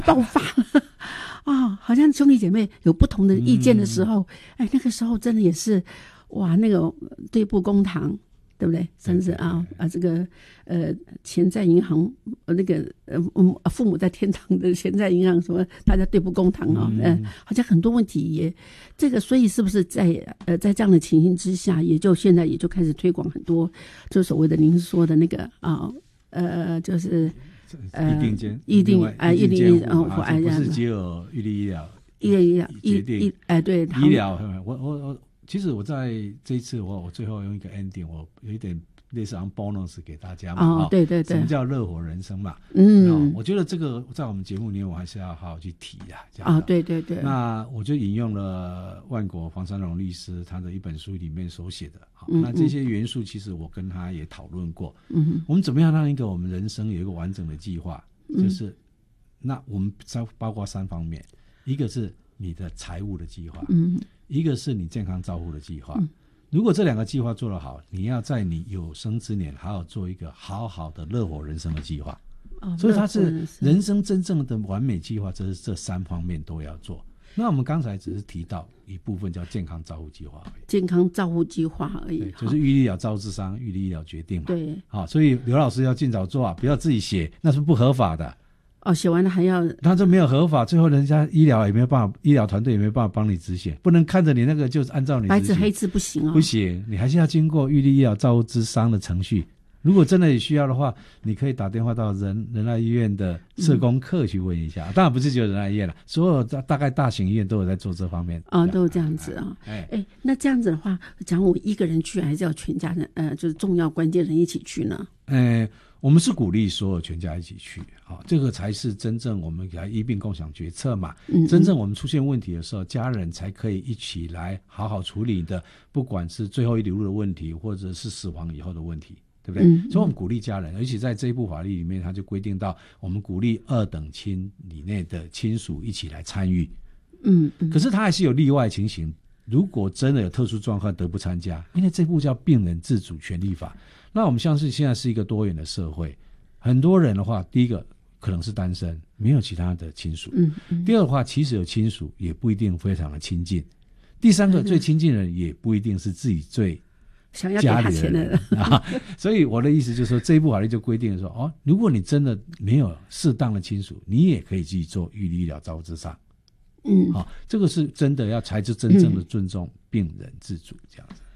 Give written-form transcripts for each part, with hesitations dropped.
爆发啊，好像兄弟姐妹有不同的意见的时候，那个时候真的也是哇，那个对簿公堂，对不对？甚至这个钱在银行，那个父母在天堂的钱在银行，什么大家对簿公堂好像很多问题也这个，所以是不是在这样的情形之下，现在也就开始推广很多，就所谓的您说的那个就是预定不是只有预立医疗决定对医疗。我其实我在这一次我最后用一个 ending， 我有一点类似 bonus 给大家嘛。 对对对， 什么叫乐活人生嘛？我觉得这个在我们节目里面我还是要好好去提对对对。 那我就引用了万国黄山荣律师他的一本书里面所写的。那这些元素其实我跟他也讨论过。我们怎么样让我们人生有一个完整的计划？就是那我们包括3方面，一个是你的财务的计划，一个是你健康照护的计划。如果这2个计划做得好，你要在你有生之年好好做一个好好的乐活人生的计划。所以它是人生真正的完美计划，这是这3方面都要做。那我们刚才只是提到一部分叫健康照护计划而已， 健康照护计划而已， 对，就是预立医疗照治伤，预立医疗决定嘛。 对， 所以刘老师要尽早做不要自己写，那是不合法的。 写完了还要， 他这没有合法，最后人家医疗也没有办法，医疗团队也没有办法帮你执行，不能看着你那个就是按照你执行， 白纸黑字不行不行，你还是要经过预立医疗照护之伤的程序。如果真的有需要的话，你可以打电话到仁爱医院的社工课去问一下。当然不是只有仁爱医院了，所有大概大型医院都有在做这方面都有这样子那这样子的话，讲我一个人去还是要全家人就是重要关键人一起去呢？ 我们是鼓励所有全家一起去，这个才是真正我们给他医病共享决策嘛。真正我们出现问题的时候，家人才可以一起来好好处理的，不管是最后一里路的问题，或者是死亡以后的问题，对不对？所以我们鼓励家人，而且在这一部法律里面，它就规定到我们鼓励2等亲以内的亲属一起来参与。可是它还是有例外情形，如果真的有特殊状况得不参加，因为这部叫病人自主权利法。那我们像是现在是一个多元的社会，很多人的话，第一个可能是单身，没有其他的亲属。第二的话，其实有亲属也不一定非常的亲近。第三个，最亲近的人也不一定是自己最想要给他钱的人所以我的意思就是说，这一部法律就规定说，如果你真的没有适当的亲属，你也可以去做预立医疗照护之伤。这个是真的才是真正的尊重病人自主这样子。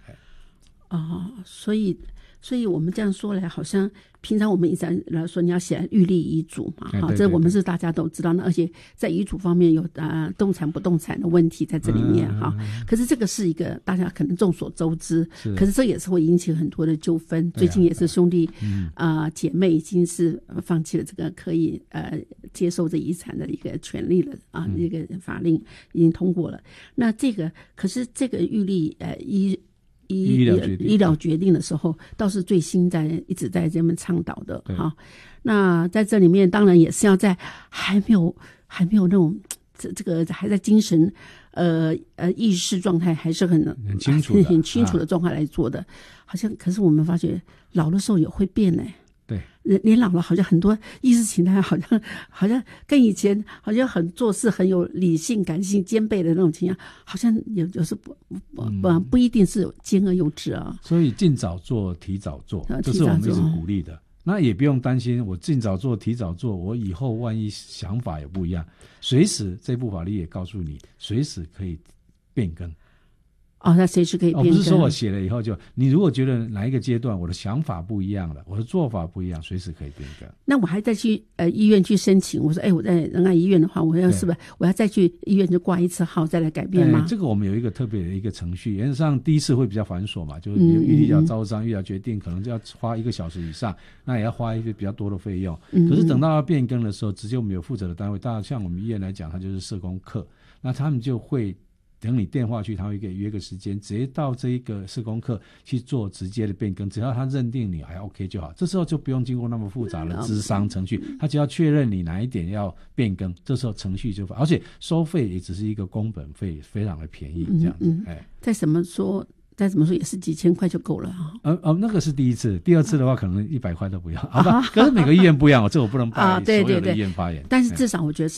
所以我们这样说来，好像平常我们一直来说你要写预立遗嘱嘛，这我们是大家都知道的，而且在遗嘱方面有动产不动产的问题在这里面可是这个是一个大家可能众所周知，可是这也是会引起很多的纠纷。最近也是兄弟姐妹已经是放弃了这个可以接受这遗产的一个权利了一个法令已经通过了。那可是这个预立医疗决定的时候，倒是最新一直在这边倡导的那在这里面当然也是要在还没有那种这个还在精神意识状态还是很清楚的状态来做的，好像可是我们发觉老的时候也会变对， 年老了好像很多意识形态好像跟以前好像很做事很有理性感性兼备的那种情况，好像有时不一定是兼而有之所以尽早做提早做，这是我们一直鼓励的。那也不用担心我尽早做提早做，我以后万一想法也不一样，随时这部法律也告诉你随时可以变更。 那随时可以变更。 不是说我写了以后你如果觉得哪一个阶段我的想法不一样了，我的做法不一样，随时可以变更。 那我还再去医院去申请，我说我在仁爱医院的话，我要再去医院就挂一次号再来改变吗？ 这个我们有一个特别的一个程序，原则上第一次会比较繁琐嘛，就是你预立要招商预疗决定可能就要花1个小时以上，那也要花一些比较多的费用。可是等到要变更的时候，直接我们有负责的单位，当然像我们医院来讲，它就是社工课，那他们就会等你电话去，他会约个时间，直接到这一个社工课去做直接的变更，只要他认定你还 OK 就好，这时候就不用经过那么复杂的咨商程序，他只要确认你哪一点要变更，这时候程序就而且收费也只是一个工本费，非常的便宜这样子。 再怎么说也是几千块就够了那个是第一次，第二次的话可能100块都不要。可是每个医院不一样，这我不能代所有的医院发言。 但是至少我觉得是